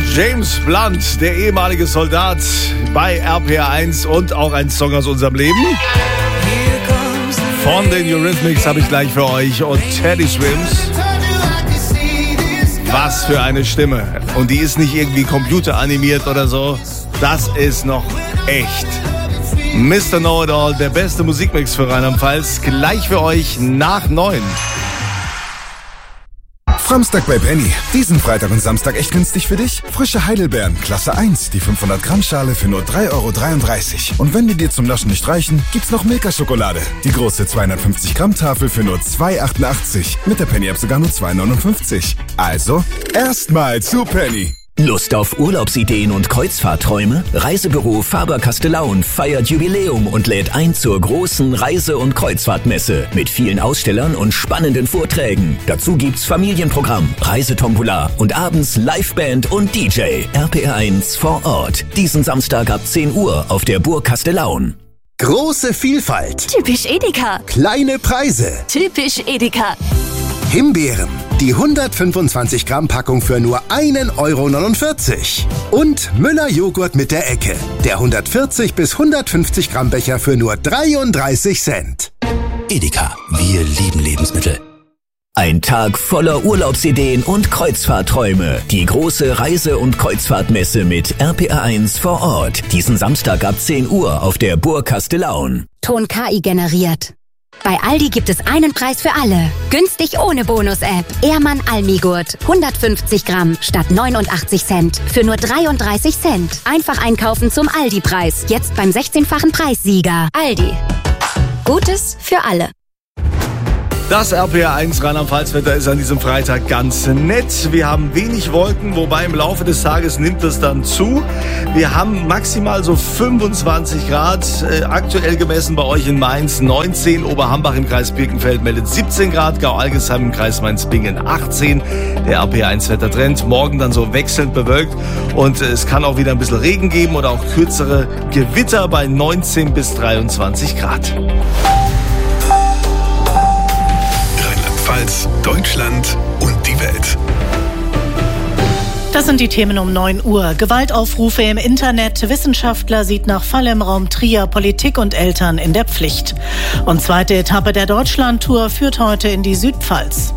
James Blunt, der ehemalige Soldat bei RPR1 und auch ein Song aus unserem Leben. Von den Eurythmics habe ich gleich für euch und Teddy Swims. Was für eine Stimme. Und die ist nicht irgendwie computeranimiert oder so. Das ist noch echt. Mr. Know-It-All, der beste Musikmix für Rheinland-Pfalz. Gleich für euch nach 9. Samstag bei Penny. Diesen Freitag und Samstag echt günstig für dich? Frische Heidelbeeren, Klasse 1, die 500 Gramm Schale für nur 3,33 €. Und wenn die dir zum Naschen nicht reichen, gibt's noch Milka-Schokolade. Die große 250 Gramm Tafel für nur 2,88. Mit der Penny-App sogar nur 2,59. Also, erstmal zu Penny. Lust auf Urlaubsideen und Kreuzfahrtträume? Reisebüro Faber-Castellaun feiert Jubiläum und lädt ein zur großen Reise- und Kreuzfahrtmesse mit vielen Ausstellern und spannenden Vorträgen. Dazu gibt's Familienprogramm, Reisetombola und abends Liveband und DJ. RPR1 vor Ort. Diesen Samstag ab 10 Uhr auf der Burg Castellaun. Große Vielfalt. Typisch Edeka. Kleine Preise. Typisch Edeka. Himbeeren. Die 125 Gramm Packung für nur 1,49 €. Und Müller Joghurt mit der Ecke. Der 140 bis 150 Gramm Becher für nur 33 Cent. Edeka. Wir lieben Lebensmittel. Ein Tag voller Urlaubsideen und Kreuzfahrtträume. Die große Reise- und Kreuzfahrtmesse mit RPR1 vor Ort. Diesen Samstag ab 10 Uhr auf der Burg Castellaun. Ton KI generiert. Bei Aldi gibt es einen Preis für alle. Günstig ohne Bonus-App. Ehrmann Almigurt. 150 Gramm statt 89 Cent. Für nur 33 Cent. Einfach einkaufen zum Aldi-Preis. Jetzt beim 16-fachen Preissieger. Aldi. Gutes für alle. Das RPR1 Rheinland-Pfalz-Wetter ist an diesem Freitag ganz nett. Wir haben wenig Wolken, wobei im Laufe des Tages nimmt es dann zu. Wir haben maximal so 25 Grad, aktuell gemessen bei euch in Mainz 19, Oberhambach im Kreis Birkenfeld meldet 17 Grad, Gau-Algesheim im Kreis Mainz-Bingen 18. Der RPR1-Wettertrend, morgen dann so wechselnd bewölkt und es kann auch wieder ein bisschen Regen geben oder auch kürzere Gewitter bei 19 bis 23 Grad. Deutschland und die Welt. Das sind die Themen um 9 Uhr. Gewaltaufrufe im Internet. Wissenschaftler sieht nach Fall im Raum Trier Politik und Eltern in der Pflicht. Und zweite Etappe der Deutschlandtour führt heute in die Südpfalz.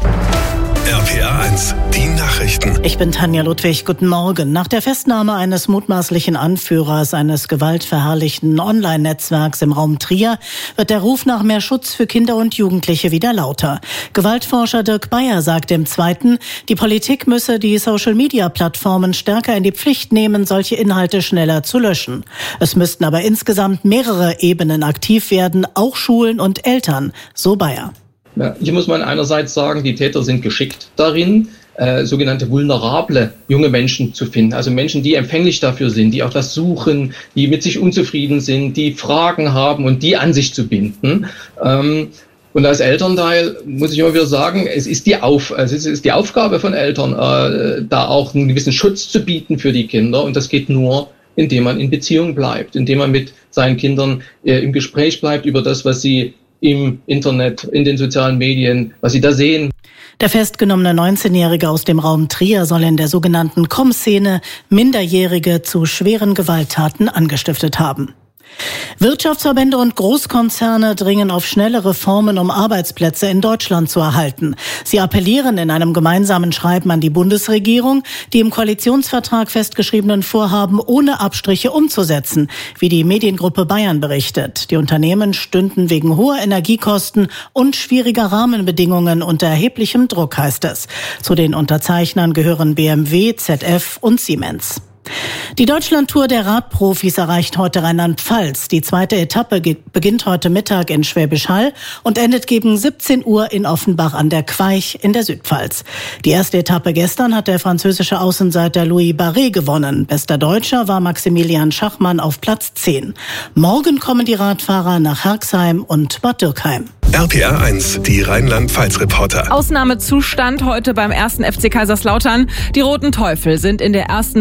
RPR1, die Nachrichten. Ich bin Tanja Ludwig, guten Morgen. Nach der Festnahme eines mutmaßlichen Anführers eines gewaltverherrlichten Online-Netzwerks im Raum Trier wird der Ruf nach mehr Schutz für Kinder und Jugendliche wieder lauter. Gewaltforscher Dirk Bayer sagt im Zweiten, die Politik müsse die Social-Media-Plattformen stärker in die Pflicht nehmen, solche Inhalte schneller zu löschen. Es müssten aber insgesamt mehrere Ebenen aktiv werden, auch Schulen und Eltern, so Bayer. Ja, hier muss man einerseits sagen, die Täter sind geschickt darin, sogenannte vulnerable junge Menschen zu finden. Also Menschen, die empfänglich dafür sind, die auch das suchen, die mit sich unzufrieden sind, die Fragen haben und die an sich zu binden. Und als Elternteil muss ich immer wieder sagen, es ist die Aufgabe von Eltern, da auch einen gewissen Schutz zu bieten für die Kinder. Und das geht nur, indem man in Beziehung bleibt, indem man mit seinen Kindern im Gespräch bleibt über das, was sie im Internet, in den sozialen Medien, was sie da sehen. Der festgenommene 19-Jährige aus dem Raum Trier soll in der sogenannten Com-Szene Minderjährige zu schweren Gewalttaten angestiftet haben. Wirtschaftsverbände und Großkonzerne dringen auf schnelle Reformen, um Arbeitsplätze in Deutschland zu erhalten. Sie appellieren in einem gemeinsamen Schreiben an die Bundesregierung, die im Koalitionsvertrag festgeschriebenen Vorhaben ohne Abstriche umzusetzen, wie die Mediengruppe Bayern berichtet. Die Unternehmen stünden wegen hoher Energiekosten und schwieriger Rahmenbedingungen unter erheblichem Druck, heißt es. Zu den Unterzeichnern gehören BMW, ZF und Siemens. Die Deutschlandtour der Radprofis erreicht heute Rheinland-Pfalz. Die zweite Etappe beginnt heute Mittag in Schwäbisch Hall und endet gegen 17 Uhr in Offenbach an der Queich in der Südpfalz. Die erste Etappe gestern hat der französische Außenseiter Louis Barré gewonnen. Bester Deutscher war Maximilian Schachmann auf Platz 10. Morgen kommen die Radfahrer nach Herxheim und Bad Dürkheim. RPR1, die Rheinland-Pfalz-Reporter. Ausnahmezustand heute beim 1. FC Kaiserslautern. Die Roten Teufel sind in der ersten DFB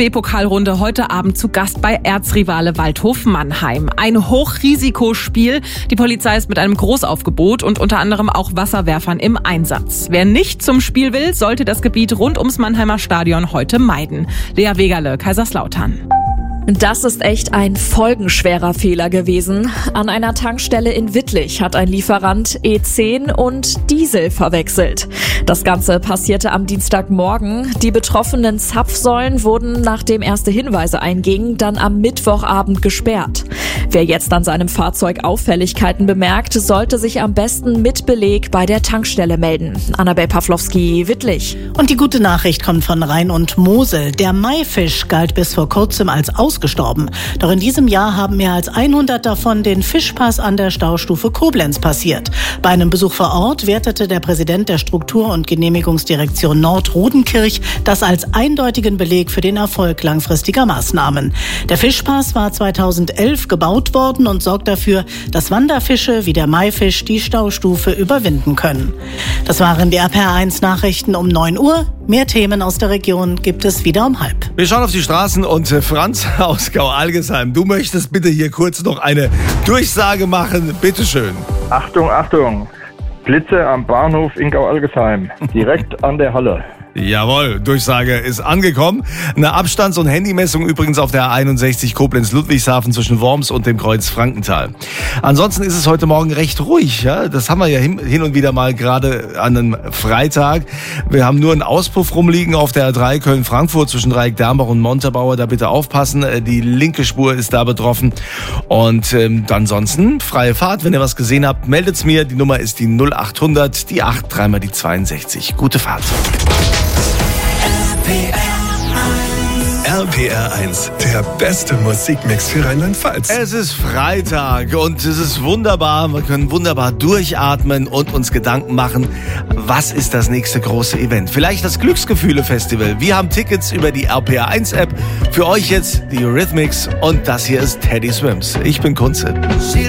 DFB-Pokalrunde heute Abend zu Gast bei Erzrivale Waldhof Mannheim. Ein Hochrisikospiel. Die Polizei ist mit einem Großaufgebot und unter anderem auch Wasserwerfern im Einsatz. Wer nicht zum Spiel will, sollte das Gebiet rund ums Mannheimer Stadion heute meiden. Lea Wegerle, Kaiserslautern. Das ist echt ein folgenschwerer Fehler gewesen. An einer Tankstelle in Wittlich hat ein Lieferant E10 und Diesel verwechselt. Das Ganze passierte am Dienstagmorgen. Die betroffenen Zapfsäulen wurden, nachdem erste Hinweise eingingen, dann am Mittwochabend gesperrt. Wer jetzt an seinem Fahrzeug Auffälligkeiten bemerkt, sollte sich am besten mit Beleg bei der Tankstelle melden. Annabel Pawlowski, Wittlich. Und die gute Nachricht kommt von Rhein und Mosel. Der Maifisch galt bis vor kurzem als ausgestorben. Doch in diesem Jahr haben mehr als 100 davon den Fischpass an der Staustufe Koblenz passiert. Bei einem Besuch vor Ort wertete der Präsident der Struktur- und Genehmigungsdirektion Nord-Rodenkirch das als eindeutigen Beleg für den Erfolg langfristiger Maßnahmen. Der Fischpass war 2011 gebaut worden und sorgt dafür, dass Wanderfische wie der Maifisch die Staustufe überwinden können. Das waren die RPR1 Nachrichten um 9 Uhr. Mehr Themen aus der Region gibt es wieder um 12:30. Wir schauen auf die Straßen und Franz aus Gau-Algesheim, du möchtest bitte hier kurz noch eine Durchsage machen. Bitteschön. Achtung, Achtung. Blitze am Bahnhof in Gau-Algesheim. Direkt an der Halle. Jawohl, Durchsage ist angekommen. Eine Abstands- und Handymessung übrigens auf der A61 Koblenz-Ludwigshafen zwischen Worms und dem Kreuz Frankenthal. Ansonsten ist es heute Morgen recht ruhig. Ja? Das haben wir ja hin und wieder mal gerade an einem Freitag. Wir haben nur einen Auspuff rumliegen auf der A3 Köln-Frankfurt zwischen Dreieck-Dambach und Montabaur. Da bitte aufpassen. Die linke Spur ist da betroffen. Und ansonsten freie Fahrt. Wenn ihr was gesehen habt, meldet's mir. Die Nummer ist die 0800, die 8, dreimal die 62. Gute Fahrt. RPR1, der beste Musikmix für Rheinland-Pfalz. Es ist Freitag und es ist wunderbar. Wir können wunderbar durchatmen und uns Gedanken machen, was ist das nächste große Event? Vielleicht das Glücksgefühle-Festival. Wir haben Tickets über die RPR1-App. Für euch jetzt die Eurythmics und das hier ist Teddy Swims. Ich bin Kunze.